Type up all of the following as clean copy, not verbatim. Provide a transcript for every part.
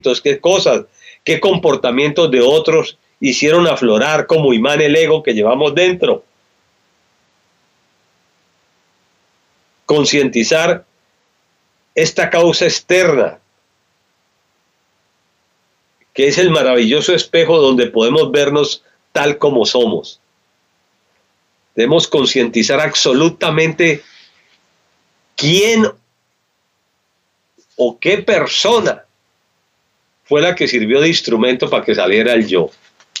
qué cosas, qué comportamientos de otros hicieron aflorar como imán el ego que llevamos dentro. Concientizar esta causa externa, que es el maravilloso espejo donde podemos vernos tal como somos. Debemos concientizar absolutamente quién o qué persona fue la que sirvió de instrumento para que saliera el yo.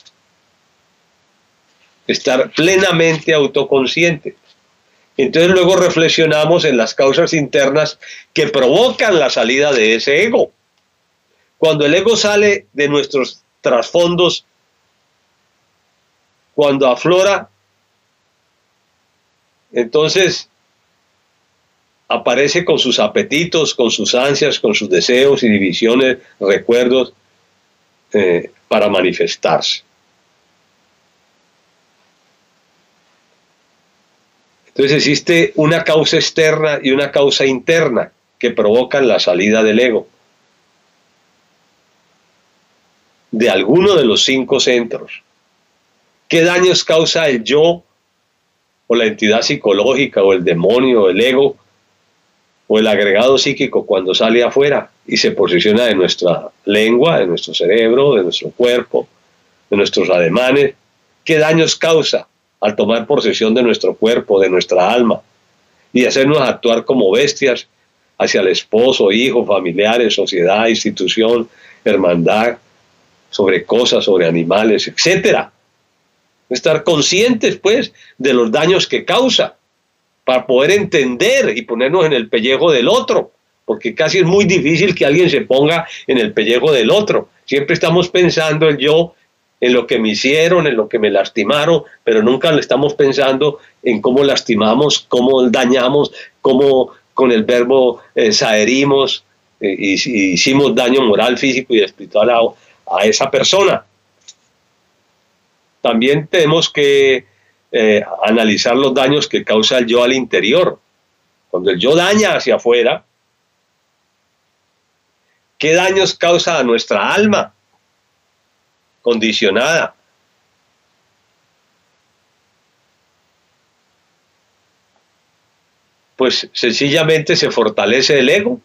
Estar plenamente autoconsciente. Entonces luego reflexionamos en las causas internas que provocan la salida de ese ego. Cuando el ego sale de nuestros trasfondos, cuando aflora, entonces aparece con sus apetitos, con sus ansias, con sus deseos, inhibiciones, recuerdos, para manifestarse. Entonces existe una causa externa y una causa interna que provocan la salida del ego de alguno de los 5 centros. ¿Qué daños causa el yo o la entidad psicológica o el demonio o el ego o el agregado psíquico cuando sale afuera y se posiciona de nuestra lengua, de nuestro cerebro, de nuestro cuerpo, de nuestros ademanes? ¿Qué daños causa al tomar posesión de nuestro cuerpo, de nuestra alma, y hacernos actuar como bestias hacia el esposo, hijo, familiares, sociedad, institución, hermandad, sobre cosas, sobre animales, etcétera? Estar conscientes, pues, de los daños que causa, para poder entender y ponernos en el pellejo del otro, porque casi es muy difícil que alguien se ponga en el pellejo del otro. Siempre estamos pensando el yo, en lo que me hicieron, en lo que me lastimaron, pero nunca le estamos pensando en cómo lastimamos, cómo dañamos, cómo con el verbo saherimos, y hicimos daño moral, físico y espiritual a esa persona. También tenemos que analizar los daños que causa el yo al interior. Cuando el yo daña hacia afuera, ¿qué daños causa a nuestra alma condicionada? Pues sencillamente se fortalece el ego.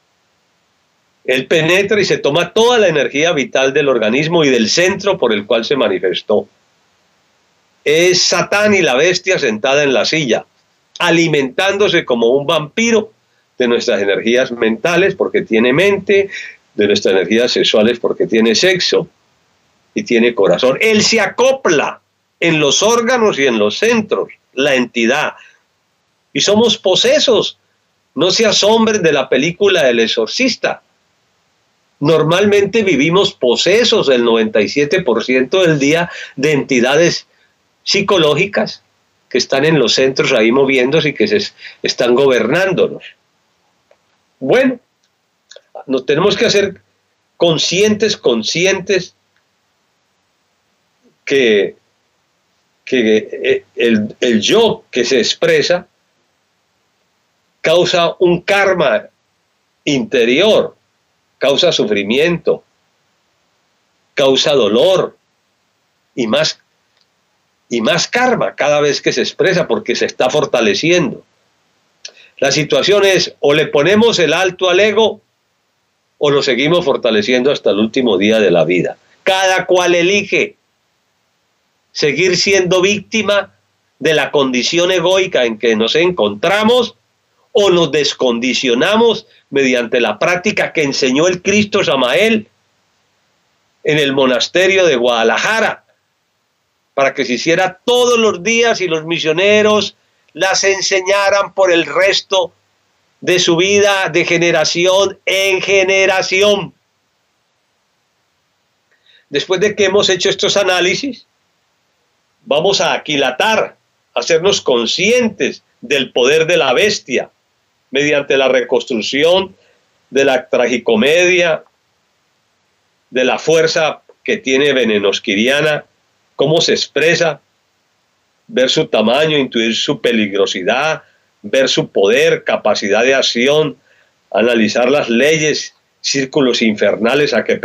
Él penetra y se toma toda la energía vital del organismo y del centro por el cual se manifestó. Es Satán y la bestia sentada en la silla, alimentándose como un vampiro de nuestras energías mentales porque tiene mente, de nuestras energías sexuales porque tiene sexo y tiene corazón. Él se acopla en los órganos y en los centros, la entidad. Y somos posesos. No se asombren de la película El Exorcista. Normalmente vivimos posesos el 97% del día de entidades psicológicas que están en los centros ahí moviéndose y que están gobernándonos. Bueno, nos tenemos que hacer conscientes que el yo que se expresa causa un karma interior, causa sufrimiento, causa dolor y más karma cada vez que se expresa porque se está fortaleciendo. La situación es, o le ponemos el alto al ego o lo seguimos fortaleciendo hasta el último día de la vida. Cada cual elige seguir siendo víctima de la condición egoica en que nos encontramos o nos descondicionamos mediante la práctica que enseñó el Cristo Samael en el monasterio de Guadalajara, para que se hiciera todos los días y los misioneros las enseñaran por el resto de su vida, de generación en generación. Después de que hemos hecho estos análisis, vamos a aquilatar, a hacernos conscientes del poder de la bestia, mediante la reconstrucción de la tragicomedia, de la fuerza que tiene Venenosquiriana, cómo se expresa, ver su tamaño, intuir su peligrosidad, ver su poder, capacidad de acción, analizar las leyes círculos infernales a que